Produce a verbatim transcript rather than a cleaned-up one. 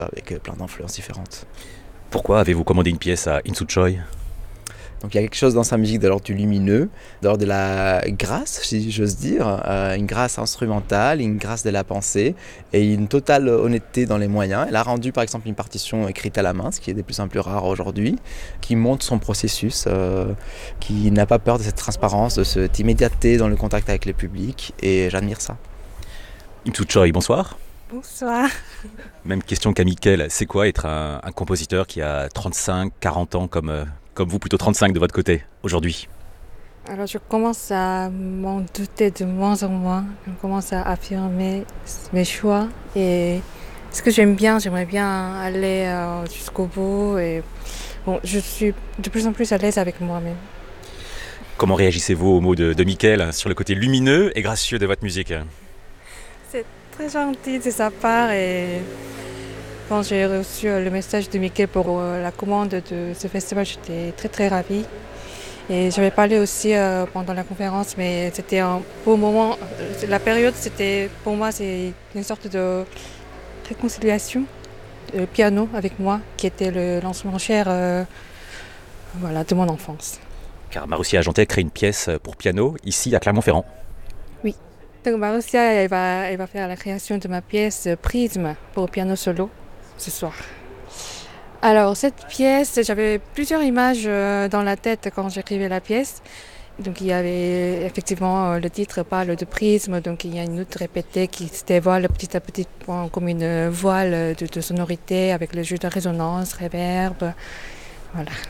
avec plein d'influences différentes. Pourquoi avez-vous commandé une pièce à In Soo Choi ? Donc il y a quelque chose dans sa musique de l'ordre du lumineux, de l'ordre de la grâce, si j'ose dire, euh, une grâce instrumentale, une grâce de la pensée et une totale honnêteté dans les moyens. Elle a rendu par exemple une partition écrite à la main, ce qui est de plus en plus rare aujourd'hui, qui montre son processus, euh, qui n'a pas peur de cette transparence, de cette immédiateté dans le contact avec le public, et j'admire ça. In Soo Choi, bonsoir. Bonsoir. Même question qu'à Mickaël, c'est quoi être un, un compositeur qui a trente-cinq, quarante ans comme, euh, comme vous, plutôt trente-cinq de votre côté, aujourd'hui ? Alors je commence à m'en douter de moins en moins. Je commence à affirmer mes choix. Et ce que j'aime bien, j'aimerais bien aller euh, jusqu'au bout. Et bon, je suis de plus en plus à l'aise avec moi-même. Comment réagissez-vous aux mots de, de Mickaël sur le côté lumineux et gracieux de votre musique ? C'est très gentil de sa part. Et quand j'ai reçu le message de Mickaël pour la commande de ce festival, j'étais très très ravie. Et j'avais parlé aussi euh, pendant la conférence, mais c'était un beau moment. La période, c'était pour moi, c'est une sorte de réconciliation, de piano avec moi, qui était le lancement cher euh, voilà, de mon enfance. Car Marussia Agentet crée une pièce pour piano ici à Clermont-Ferrand. Oui. Donc Marussia, elle va, elle va faire la création de ma pièce Prisme pour piano solo ce soir. Alors cette pièce, j'avais plusieurs images dans la tête quand j'écrivais la pièce. Donc il y avait effectivement le titre parle de prisme, donc il y a une note répétée qui se dévoile petit à petit comme une voile de, de sonorité avec le jeu de résonance, réverb. Voilà.